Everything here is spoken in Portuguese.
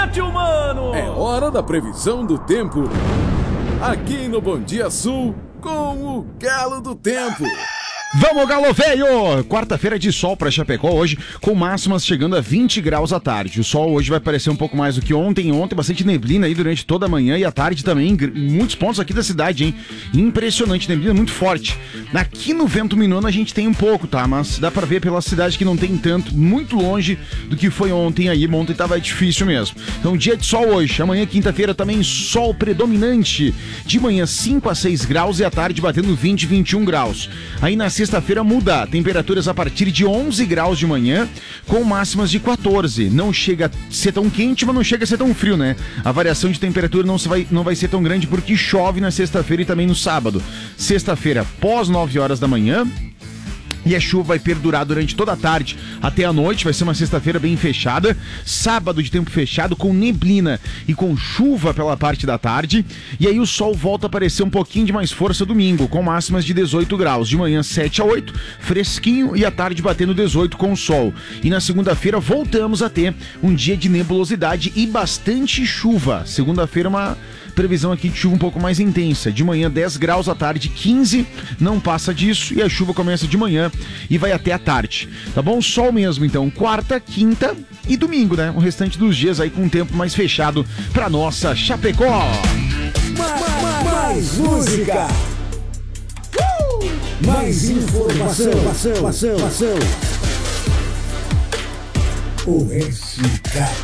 cacete humano! É hora da previsão do tempo. Aqui no Bom Dia Sul, com o Galo do Tempo. Vamos, Galo Velho! Quarta-feira de sol para Chapecó hoje, com máximas chegando a 20 graus à tarde. O sol hoje vai parecer um pouco mais do que ontem. Ontem, bastante neblina aí durante toda a manhã e à tarde também, em muitos pontos aqui da cidade, hein? Impressionante, neblina muito forte. Aqui no Vento Minuano a gente tem um pouco, tá? Mas dá pra ver pela cidade que não tem tanto, muito longe do que foi ontem aí. Ontem tava difícil mesmo. Então, dia de sol hoje. Amanhã, quinta-feira, também sol predominante. De manhã, 5 a 6 graus e à tarde batendo 20, 21 graus. Aí na sexta-feira muda, temperaturas a partir de 11 graus de manhã, com máximas de 14. Não chega a ser tão quente, mas não chega a ser tão frio, né? A variação de temperatura não vai ser tão grande porque chove na sexta-feira e também no sábado. Sexta-feira, pós 9 horas da manhã, e a chuva vai perdurar durante toda a tarde até a noite. Vai ser uma sexta-feira bem fechada. Sábado de tempo fechado, com neblina e com chuva pela parte da tarde. E aí o sol volta a aparecer um pouquinho de mais força domingo, com máximas de 18 graus. De manhã 7 a 8, fresquinho, e à tarde batendo 18 com o sol. E na segunda-feira voltamos a ter um dia de nebulosidade e bastante chuva. Segunda-feira uma previsão aqui de chuva um pouco mais intensa. De manhã 10 graus, à tarde 15, não passa disso, e a chuva começa de manhã e vai até a tarde. Tá bom? Sol mesmo, então, quarta, quinta e domingo, né? O restante dos dias aí com um tempo mais fechado pra nossa Chapecó. Mais música. Mais informação. O SK